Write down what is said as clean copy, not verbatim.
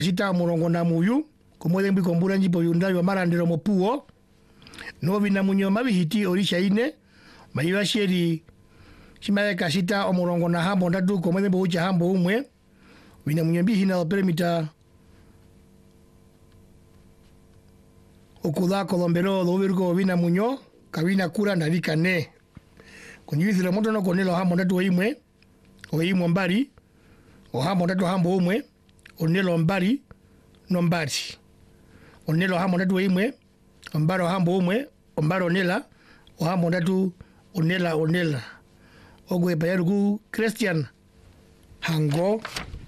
sita murongo na muyu kumwele mbi kombura njipo yundali wa marandero mopuo no vina munyo mabihiti orisha ine maiwa sheri shimaya kasita omurongo na hambo ndatu kumwele mbi ucha hambo umwe vina munyo mbi hina operemita okuda kolombero lovirgo vina munyo kavina kura na vika ne kunyuithi la moto no konelo hambo ndatu oimwe mbari o hambo ndatu hambo umwe onelo mbari no mbari onelo hambo ndatu oimwe ombaro hambo umwe ombaro onela o hambo ndatu onela ogwe payarugu Christian hango